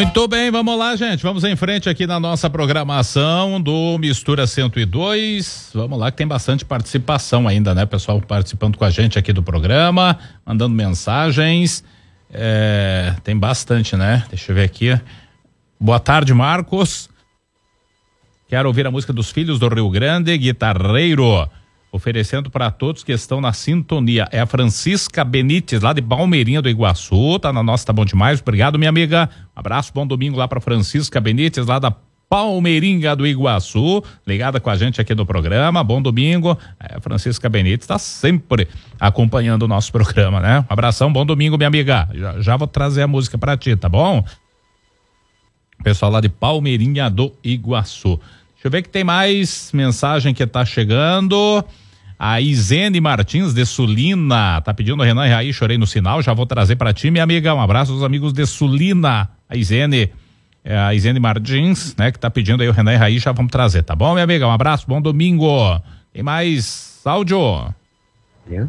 Muito bem, vamos lá, gente. Vamos em frente aqui na nossa programação do Mistura 102. Vamos lá, que tem bastante participação ainda, né? Pessoal participando com a gente aqui do programa, mandando mensagens. Tem bastante, né? Deixa eu ver aqui. Boa tarde, Marcos. Quero ouvir a música dos Filhos do Rio Grande, Guitarreiro. Oferecendo para todos que estão na sintonia. É a Francisca Benites, lá de Palmeirinha do Iguaçu. Tá na nossa, tá bom demais. Obrigado, minha amiga. Um abraço, bom domingo lá para Francisca Benites, lá da Palmeirinha do Iguaçu. Ligada com a gente aqui no programa. Bom domingo. A Francisca Benites tá sempre acompanhando o nosso programa, né? Um abração, bom domingo, minha amiga. Já vou trazer a música para ti, tá bom? Pessoal lá de Palmeirinha do Iguaçu. Deixa eu ver que tem mais mensagem que tá chegando. A Isene Martins de Sulina tá pedindo Renan e Raí, chorei no sinal, já vou trazer para ti, minha amiga. Um abraço aos amigos de Sulina. A Isene Martins, né, que tá pedindo aí o Renan e Raí, já vamos trazer, tá bom, minha amiga? Um abraço, bom domingo. Tem mais áudio? Entendeu?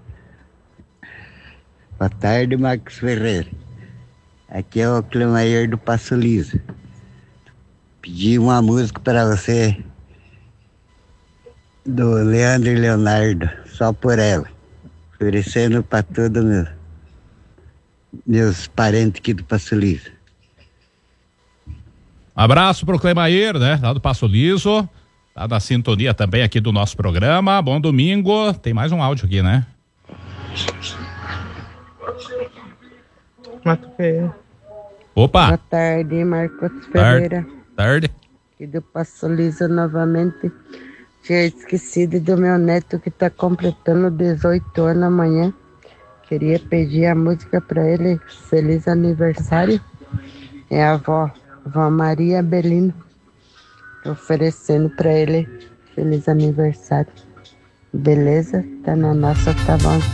Boa tarde, Marcos Ferreira. Aqui é o Clemair do Passo Liso. Pedi uma música para você do Leandro e Leonardo, Só por Ela, oferecendo para todos meus parentes aqui do Passo Liso. Abraço pro Clemair, né, lá do Passo Liso, tá da sintonia também aqui do nosso programa. Bom domingo. Tem mais um áudio aqui, né? Opa! Boa tarde, Marcos Ferreira. Tarde. Aqui do Passo Liso novamente. Tinha esquecido do meu neto que está completando 18 anos amanhã. Queria pedir a música para ele. Feliz aniversário. É a avó Maria Belino. Oferecendo para ele feliz aniversário. Beleza? Tá na nossa, tá bom.